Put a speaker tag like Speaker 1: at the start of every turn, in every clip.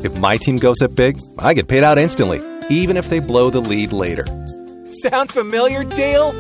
Speaker 1: If my team goes up big, I get paid out instantly, even if they blow the lead later. Sound familiar, Dale?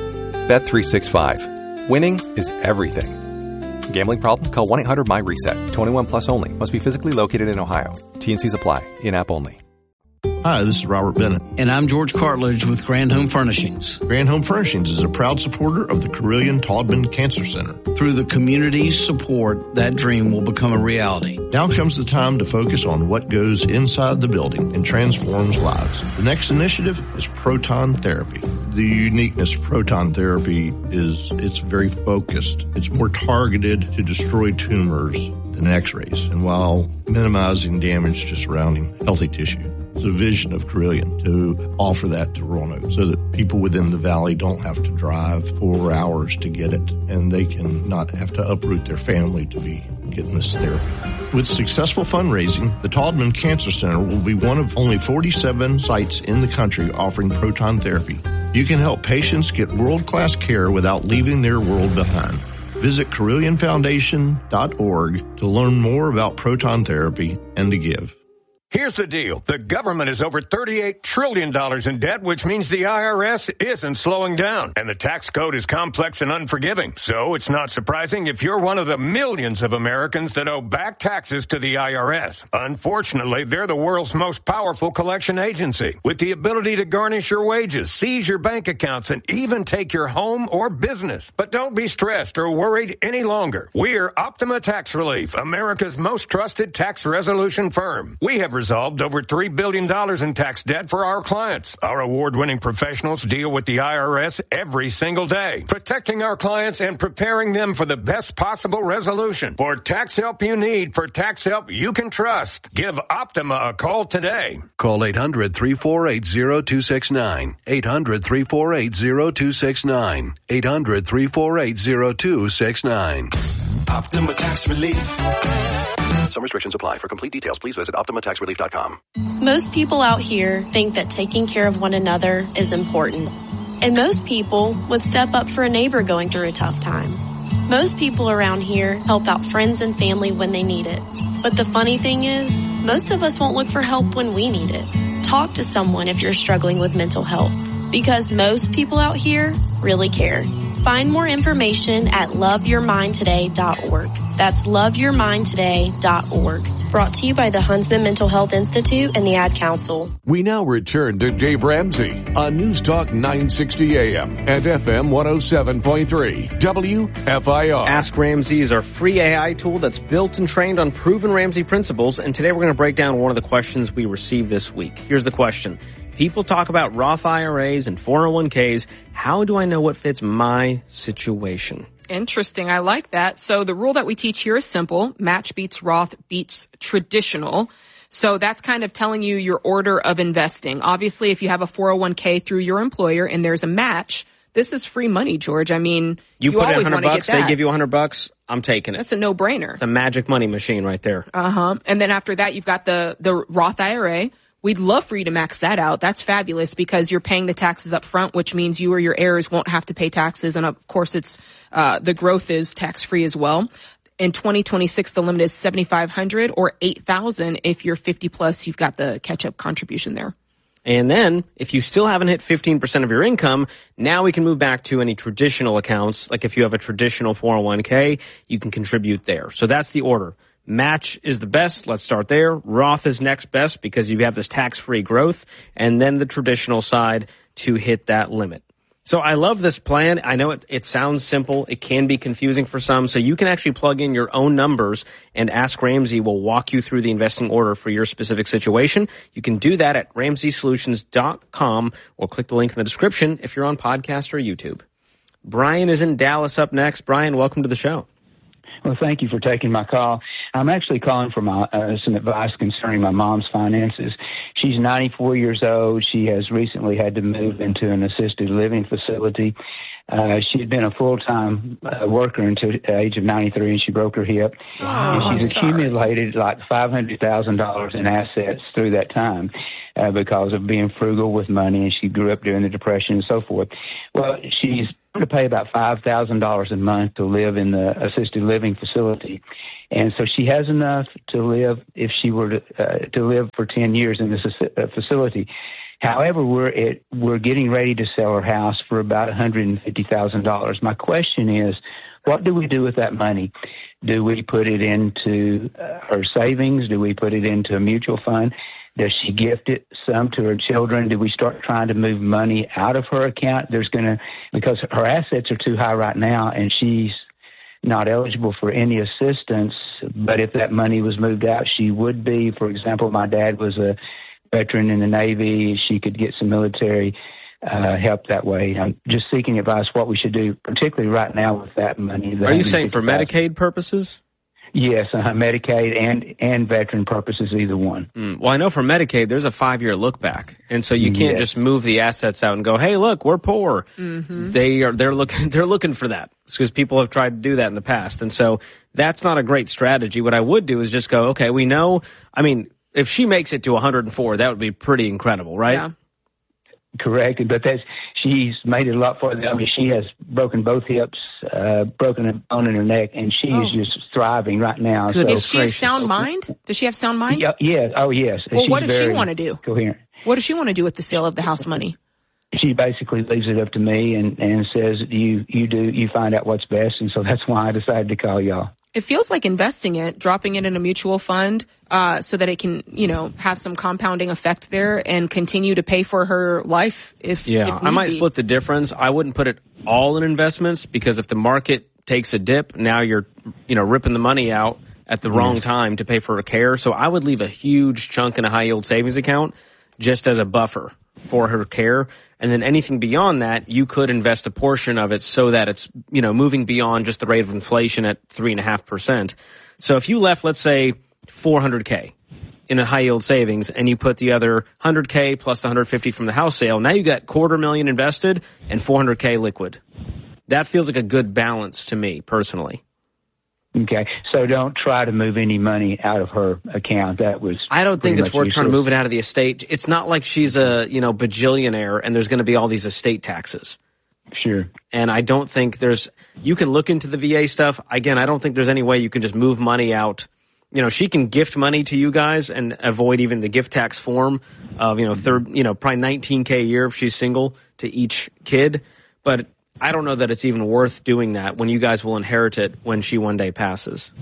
Speaker 1: Bet365. Winning is everything. Gambling problem? Call 1-800-MY-RESET. 21 plus only. Must be physically located in Ohio. T&Cs apply. In-app only.
Speaker 2: Hi, this is Robert Bennett.
Speaker 3: And I'm George Cartledge with Grand Home Furnishings.
Speaker 2: Grand Home Furnishings is a proud supporter of the Carilion-Taubman Cancer Center.
Speaker 3: Through the community's support, that dream will become a reality.
Speaker 2: Now comes the time to focus on what goes inside the building and transforms lives. The next initiative is proton therapy. The uniqueness of proton therapy is it's very focused. It's more targeted to destroy tumors than X-rays, and while minimizing damage to surrounding healthy tissue. It's a vision of Carilion to offer that to Roanoke so that people within the valley don't have to drive 4 hours to get it, and they can not have to uproot their family to be getting this therapy. With successful fundraising, the Taubman Cancer Center will be one of only 47 sites in the country offering proton therapy. You can help patients get world-class care without leaving their world behind. Visit CarillionFoundation.org to learn more about proton therapy and to give.
Speaker 4: Here's the deal. The government is over $38 trillion in debt, which means the IRS isn't slowing down. And the tax code is complex and unforgiving. So it's not surprising if you're one of the millions of Americans that owe back taxes to the IRS. Unfortunately, they're the world's most powerful collection agency, with the ability to garnish your wages, seize your bank accounts, and even take your home or business. But don't be stressed or worried any longer. We're Optima Tax Relief, America's most trusted tax resolution firm. We have resolved over $3 billion in tax debt for our clients. Our award-winning professionals deal with the IRS every single day, protecting our clients and preparing them for the best possible resolution. For tax help you need, for tax help you can trust, give Optima a call today.
Speaker 5: Call 800-348-0269. 800-348-0269. 800-348-0269.
Speaker 6: Optima Tax Relief.
Speaker 5: Some restrictions apply. For complete details, please visit OptimaTaxRelief.com.
Speaker 7: Most people out here think that taking care of one another is important. And most people would step up for a neighbor going through a tough time. Most people around here help out friends and family when they need it. But the funny thing is, most of us won't look for help when we need it. Talk to someone if you're struggling with mental health, because most people out here really care. Find more information at loveyourmindtoday.org. That's loveyourmindtoday.org. Brought to you by the Huntsman Mental Health Institute and the Ad Council.
Speaker 8: We now return to Dave Ramsey on News Talk 960 AM and FM 107.3 WFIR.
Speaker 9: Ask Ramsey is our free AI tool that's built and trained on proven Ramsey principles. And today we're going to break down one of the questions we received this week. Here's the question. People talk about Roth IRAs and 401ks. How do I know what fits my situation?
Speaker 10: Interesting. I like that. So the rule that we teach here is simple. Match beats Roth beats traditional. So that's kind of telling you your order of investing. Obviously, if you have a 401k through your employer and there's a match, this is free money, George. I mean, you
Speaker 9: put in
Speaker 10: always want to
Speaker 9: $100,
Speaker 10: get that.
Speaker 9: They give you $100. I'm taking it.
Speaker 10: That's a no-brainer.
Speaker 9: It's a magic money machine right there.
Speaker 10: And then after that, you've got the Roth IRA. We'd love for you to max that out. That's fabulous because you're paying the taxes up front, which means you or your heirs won't have to pay taxes. And of course, it's the growth is tax-free as well. In 2026, the limit is $7,500 or $8,000. If you're 50 plus, you've got the catch-up contribution there.
Speaker 9: And then if you still haven't hit 15% of your income, now we can move back to any traditional accounts. Like if you have a traditional 401k, you can contribute there. So that's the order. Match is the best. Let's start there. Roth is next best because you have this tax-free growth, and then the traditional side to hit that limit. So I love this plan. I know it sounds simple. It can be confusing for some. So you can actually plug in your own numbers, and Ask Ramsey will walk you through the investing order for your specific situation. You can do that at RamseySolutions.com or click the link in the description if you're on podcast or YouTube. Brian is in Dallas up next. Brian, welcome to the show.
Speaker 11: Well, thank you for taking my call. I'm actually calling for some advice concerning my mom's finances. She's 94 years old. She has recently had to move into an assisted living facility. She had been a full-time worker until the age of 93, and she broke her hip.
Speaker 10: Wow,
Speaker 11: and she's accumulated like $500,000 in assets through that time because of being frugal with money, and she grew up during the Depression and so forth. Well, she's to pay about $5,000 a month to live in the assisted living facility. And so she has enough to live if she were to live for 10 years in this facility. However, we're getting ready to sell her house for about $150,000. My question is, what do we do with that money? Do we put it into her savings? Do we put it into a mutual fund? Does she gift it some to her children? Do we start trying to move money out of her account? Because her assets are too high right now, and she's not eligible for any assistance. But if that money was moved out, she would be. For example, my dad was a veteran in the Navy. She could get some military help that way. I'm just seeking advice what we should do, particularly right now with that money.
Speaker 9: Are you saying for Medicaid purposes?
Speaker 11: Yes, Medicaid and veteran purposes, either one.
Speaker 9: Well, I know for Medicaid, there's a 5-year look back, and so you can't just move the assets out and go, "Hey, look, we're poor." Mm-hmm. They're looking for that because people have tried to do that in the past, and so that's not a great strategy. What I would do is just go, "Okay, we know." I mean, if she makes it to 104, that would be pretty incredible, right?
Speaker 11: Yeah. Correct, but she's made it a lot farther. I mean, she has broken both hips, broken a bone in her neck, and she is just thriving right now.
Speaker 10: Is she of sound mind? Does she have sound mind?
Speaker 11: Yeah. Oh, yes.
Speaker 10: Well, what does she want to do?
Speaker 11: Coherent.
Speaker 10: What does she want to do with the sale of the house money?
Speaker 11: She basically leaves it up to me and says, you find out what's best, and so that's why I decided to call y'all.
Speaker 10: It feels like investing it, dropping it in a mutual fund, so that it can, have some compounding effect there and continue to pay for her life if
Speaker 9: I might split the difference. I wouldn't put it all in investments because if the market takes a dip, now you're, ripping the money out at the wrong time to pay for her care. So I would leave a huge chunk in a high yield savings account just as a buffer for her care. And then anything beyond that, you could invest a portion of it so that it's, moving beyond just the rate of inflation at 3.5%. So if you left, let's say, $400K in a high yield savings and you put the other $100K plus the $150 from the house sale, now you got $250,000 invested and $400K liquid. That feels like a good balance to me personally.
Speaker 11: Okay, so don't try to move any money out of her account.
Speaker 9: I don't think it's worth trying to move it out of the estate. It's not like she's a, bajillionaire and there's going to be all these estate taxes.
Speaker 11: Sure.
Speaker 9: And I don't think you can look into the VA stuff. Again, I don't think there's any way you can just move money out. She can gift money to you guys and avoid even the gift tax form of, probably $19K a year if she's single to each kid. But I don't know that it's even worth doing that when you guys will inherit it when she one day passes.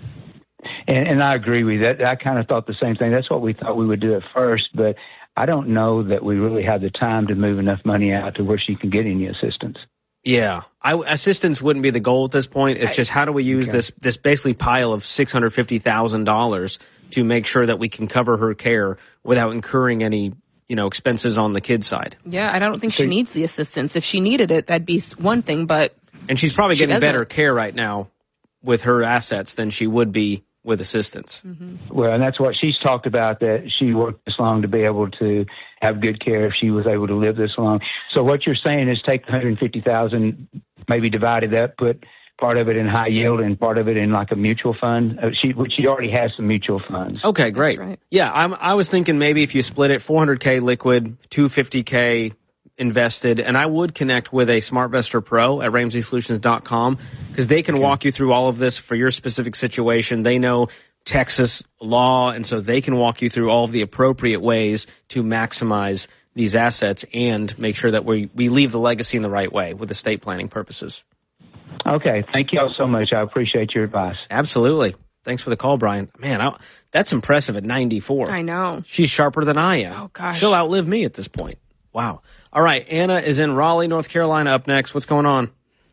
Speaker 11: And I agree with that. I kind of thought the same thing. That's what we thought we would do at first, but I don't know that we really have the time to move enough money out to where she can get any assistance.
Speaker 9: Yeah. Assistance wouldn't be the goal at this point. It's just how do we use this basically pile of $650,000 to make sure that we can cover her care without incurring any expenses on the kid's side.
Speaker 10: Yeah, I don't think she needs the assistance. If she needed it, that'd be one thing, but...
Speaker 9: And she's probably getting better care right now with her assets than she would be with assistance.
Speaker 11: Mm-hmm. Well, and that's what she's talked about, that she worked this long to be able to have good care if she was able to live this long. So what you're saying is take the $150,000, maybe divide it up, put part of it in high yield and part of it in like a mutual fund. She already has some mutual funds.
Speaker 9: Okay, great.
Speaker 10: Right.
Speaker 9: Yeah, I was thinking maybe if you split it, $400K liquid, $250K invested, and I would connect with a SmartVestor Pro at RamseySolutions.com because they can walk you through all of this for your specific situation. They know Texas law, and so they can walk you through all of the appropriate ways to maximize these assets and make sure that we leave the legacy in the right way with estate planning purposes.
Speaker 11: Okay. Thank you all so much. I appreciate your advice.
Speaker 9: Absolutely. Thanks for the call, Brian. Man, that's impressive at 94.
Speaker 10: I know.
Speaker 9: She's sharper than I am.
Speaker 10: Oh, gosh.
Speaker 9: She'll outlive me at this point. Wow. All right. Anna is in Raleigh, North Carolina up next. What's going on?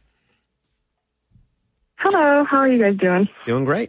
Speaker 6: Hello. How are you guys doing?
Speaker 9: Doing great.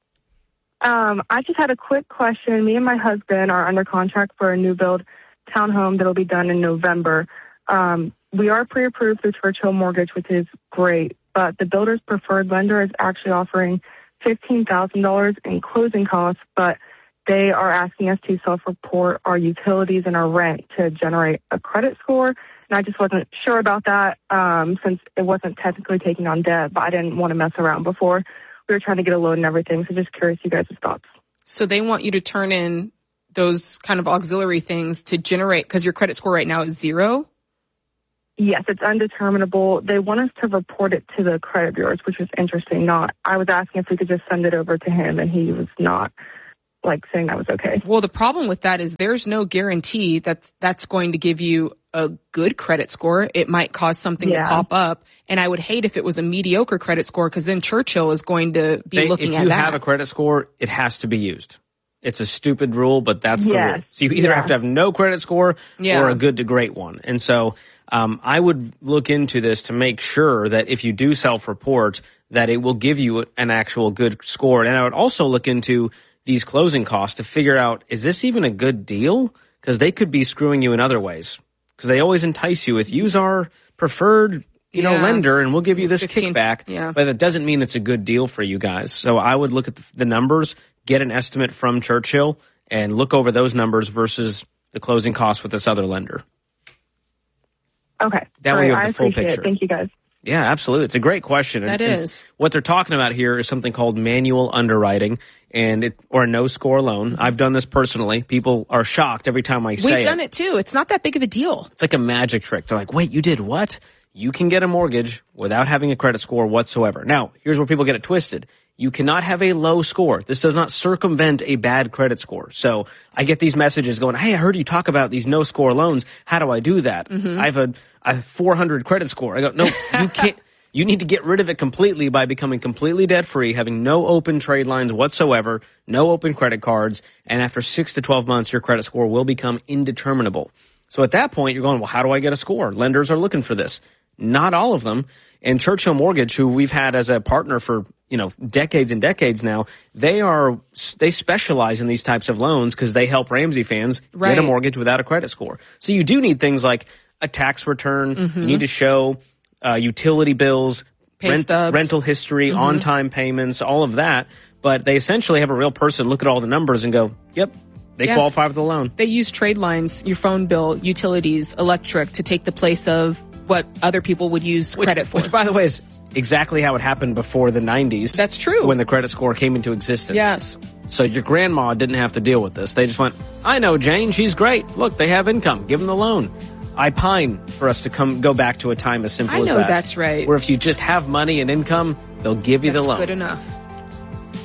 Speaker 6: I just had a quick question. Me and my husband are under contract for a new build townhome that'll be done in November. We are pre-approved through Churchill Mortgage, which is great, but the builder's preferred lender is actually offering $15,000 in closing costs, but they are asking us to self-report our utilities and our rent to generate a credit score. And I just wasn't sure about that since it wasn't technically taking on debt, but I didn't want to mess around before. We were trying to get a loan and everything, so just curious you guys' thoughts.
Speaker 10: So they want you to turn in those kind of auxiliary things to generate, because your credit score right now is 0?
Speaker 6: Yes, it's undeterminable. They want us to report it to the credit bureaus, which was interesting. I was asking if we could just send it over to him, and he was not saying that was okay.
Speaker 10: Well, the problem with that is there's no guarantee that that's going to give you a good credit score. It might cause something to pop up, and I would hate if it was a mediocre credit score, because then Churchill is going to be looking at that.
Speaker 9: If you have a credit score, it has to be used. It's a stupid rule, but that's the rule. So you either have to have no credit score or a good to great one. And so I would look into this to make sure that if you do self-report, that it will give you an actual good score. And I would also look into these closing costs to figure out, is this even a good deal? Because they could be screwing you in other ways. Because they always entice you with, use our preferred lender and we'll give you this kickback. Yeah. But that doesn't mean it's a good deal for you guys. So I would look at the numbers, get an estimate from Churchill, and look over those numbers versus the closing costs with this other lender.
Speaker 6: Okay.
Speaker 9: That way you have the full
Speaker 6: picture. Thank you, guys.
Speaker 9: Yeah, absolutely. It's a great question.
Speaker 10: That is.
Speaker 9: What they're talking about here is something called manual underwriting or a no-score loan. I've done this personally. People are shocked every time I say it.
Speaker 10: We've done it too. It's not that big of a deal.
Speaker 9: It's like a magic trick. They're like, wait, you did what? You can get a mortgage without having a credit score whatsoever. Now, here's where people get it twisted. You cannot have a low score. This does not circumvent a bad credit score. So I get these messages going, hey, I heard you talk about these no-score loans. How do I do that? I have a 400 credit score. I go, no, you can't. You need to get rid of it completely by becoming completely debt-free, having no open trade lines whatsoever, no open credit cards, and after 6 to 12 months, your credit score will become indeterminable. So at that point, you're going, well, how do I get a score? Lenders are looking for this. Not all of them. And Churchill Mortgage, who we've had as a partner for, decades and decades now, they specialize in these types of loans because they help Ramsey fans get a mortgage without a credit score. So you do need things like a tax return. You need to show utility bills, rental history, on-time payments, all of that. But they essentially have a real person look at all the numbers and go, yep, they qualify for the loan.
Speaker 10: They use trade lines, your phone bill, utilities, electric, to take the place of what other people would use credit for.
Speaker 9: Which, by the way, is exactly how it happened before the 90s.
Speaker 10: That's true.
Speaker 9: When the credit score came into existence.
Speaker 10: Yes.
Speaker 9: So your grandma didn't have to deal with this. They just went, I know Jane, she's great. Look, they have income. Give them the loan. I pine for us to go back to a time as simple as that.
Speaker 10: I know that's right.
Speaker 9: Where if you just have money and income, they'll give you the loan.
Speaker 10: That's good enough.